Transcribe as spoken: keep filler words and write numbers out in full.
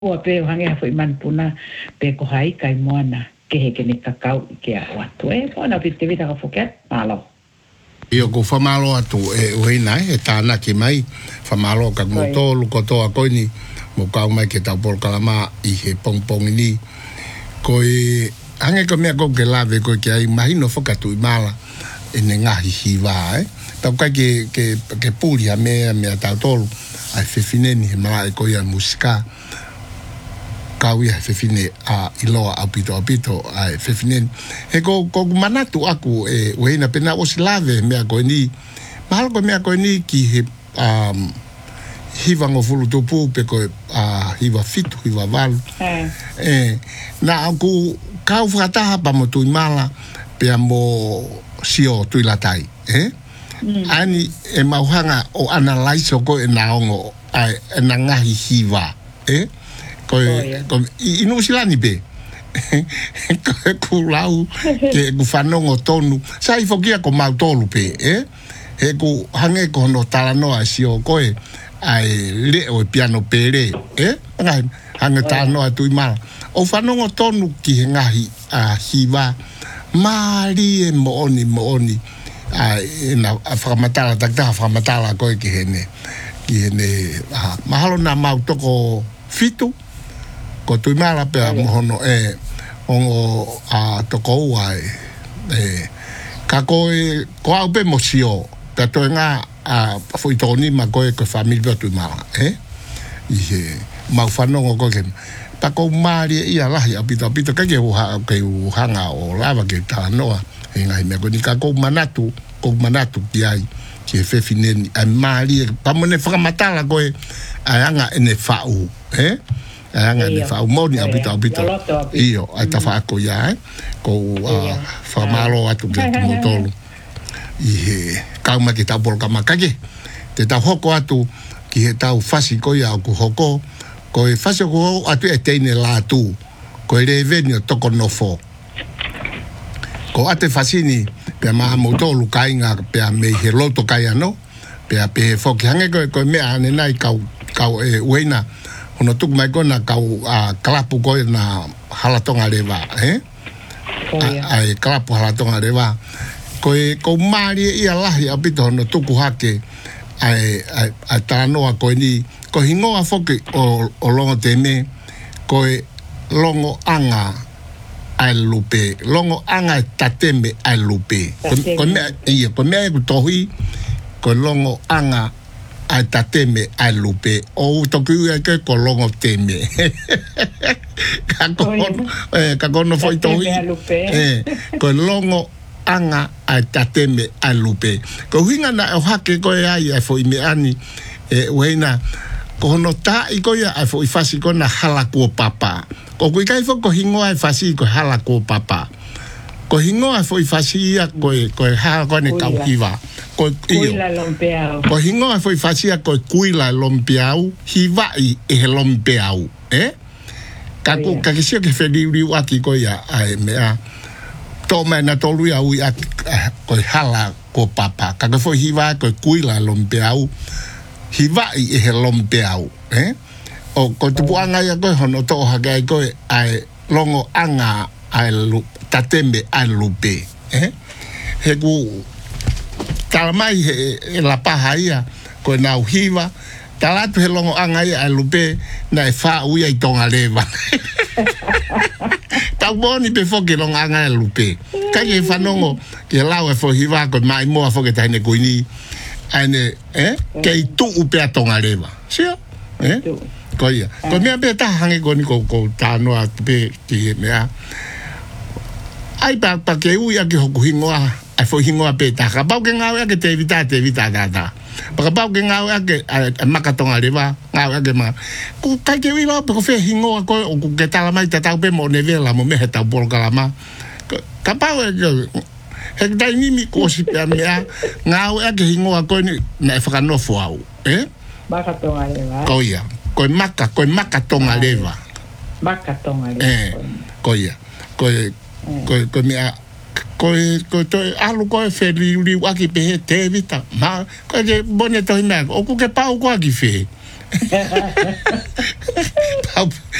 Ua pe hange ha foi man puna pe ko hai kai moana ke he ke ni kakau ke a watu e ko na pite vita ka foket malo. Io ko famalo atu e uina e tana ki mai famalo ka moto lu ko to a koini mo ka mai ke ta por kalama i he pong pong ni ko i hange ko me ko ke lave ko ke ai mai no foka tu mala e ne nga hi hi va e ta ka ke ke ke puli a me me ta tolu ai fe fineni he mai ko ia musika kawi ai fe fine a iloa a pito a pito ai fe fineni e ko ko manatu aku e weina pena o slave me ko ni mal ko me ko ni ki he um hiva ngo fulu tupu pe ko a hiva fitu hiva val eh eh na aku kau frata pa mo tu mala pe mo sio tu latai eh mm. Ani e mauhanga o analyze ko e naongo ai na ngahi hiva eh ko ko inu silani be ko lau ke ku fanongo tonu sai fokia ko mau tolu pe eh he ku hange ko no tala no asio ko e ai le o piano pere eh ngai hange tala no tu mal o fanongo tonu ki ngahi a hiva mari e mooni mooni ai na aframatala takta aframatala ko ki hene ki hene mahalo na mau toko fitu ko tu mala pe mohono e ongo a toko ai e ka ko ko au pe mosio pe to nga a foi toni ma ko ko family tu mala e i ma fanongo ko ken pa ko mari ia la ia pito pito ka ke ha ke hanga o lava ke ta no e ngai me ko ni ka ko manatu ko manatu ki ai ke fe fineni a mari pa mo ne fra matala ko e anga ene fau eh anga ene fau mo ni apito apito io ai ta fa ko ya ko fa malo atu ke motolo i ka ma ke ta por ka makage te ta hoko atu ki he tau fasi ko ya ko hoko ko e fasi ko atu e teine la tu ko e revenio toko no fo ko ate fasini pe ma moto lu kainga pe me he loto kaya no pe pe fo ki hange ko ko me ane nai kau kau e wena ono tuk mai ko na kau a klapu ko na halatonga leva eh ai klapu halatonga leva ko e ko mari ia la ia pito no tuku hake ai ai atano ko ni ko hingo a fo o o longo teme ko e longo anga ai lupe longo anga tateme ai lupe ko me ia ko me ko tohi ko longo anga ai tateme ai lupe o to ku ke ko longo teme ka ko eh ka ko no foi tohi eh ko longo anga ai tateme ai lupe ko hinga na o hake ko ai ai foi me ani e weina ko no ta i ko ia ai foi fasi ko na hala ko papa ko kui kai fo ko hingo ai fasi ko hala ko papa ko hingo ai foi fasi ia ko ko ha ko ne kau hiva ko kuila lompeau ko hingo ai foi fasi ko kuila lompeau hiva i e lompeau eh ka ko ka kisi ke feli ri aki ko ia ai me a to me na to lu ia u ko hala ko papa ka ko foi hiva ko kuila lompeau hiva i e lompeau eh o ko tu anga ya ko hono to ha ga ko ai longo anga ai lu tatembe ai lupe eh he ku talmai he la paha ia ko na uhiva talatu he longo anga ai lupe na fa u ia tonga leva ta boni pe fo ke longo anga ai lupe ka ye fa nongo ke lawe fo hiva ko mai mo fo ke tane ko ni ane eh ke tu u pe tonga leva sia eh ko ia ko me be ta hange ko ni ko ko ta no a be ki me a ai pa pa ke u ya ke ho hingoa ai fo hingoa pe ta ka ba ke nga ya ke te evita te evita da da pa ka ba ke nga ya ke makatonga leva nga ya ke ma ku ka ke wi lo ko fe hingoa ko o ke ta la mai ta ta pe mo ne ve la mo me ta por ka la ma ka pa he dai ni mi ko si pe me a nga ya ke hingoa ko ni na fa no fo au eh makatonga leva ko ia ko maka ko maka tonga leva maka tonga leva eh ko ia ko ko ko me ko ko to alu ko feli ri wa ki pe te vita ma ko je bone to ina o ku ke pa o ko ki fe Pau